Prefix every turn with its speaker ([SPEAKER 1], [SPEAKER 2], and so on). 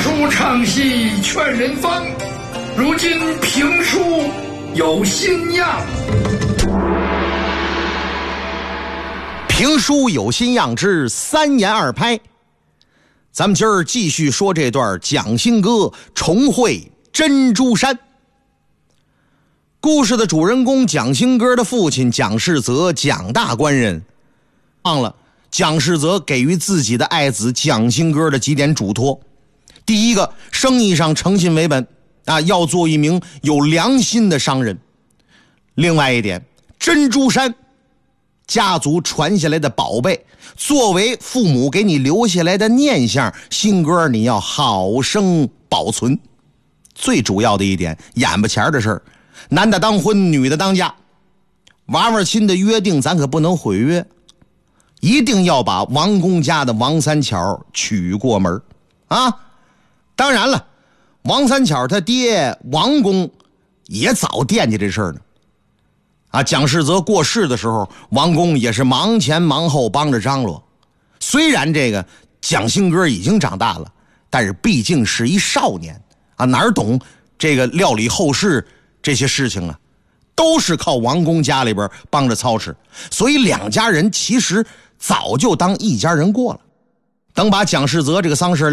[SPEAKER 1] 书唱戏劝人方，如今评书有新样。
[SPEAKER 2] 评书有新样之三言二拍，咱们今儿继续说这段蒋新歌重会珍珠山。故事的主人公蒋新歌的父亲蒋世泽，蒋大官人，忘了蒋世泽给予自己的爱子蒋新歌的几点嘱托。第一个，生意上诚信为本要做一名有良心的商人。另外一点，珍珠山家族传下来的宝贝，作为父母给你留下来的念想，新歌你要好生保存。最主要的一点，眼巴前的事儿，男的当婚，女的当嫁，娃娃亲的约定咱可不能毁约，一定要把王公家的王三巧娶过门啊！当然了，王三巧他爹王公也早惦记这事儿呢。蒋世泽过世的时候，王公也是忙前忙后帮着张罗。虽然这个蒋新歌已经长大了，但是毕竟是一少年哪懂这个料理后事这些事情啊，都是靠王公家里边帮着操持，所以两家人其实早就当一家人过了。等把蒋世泽这个丧事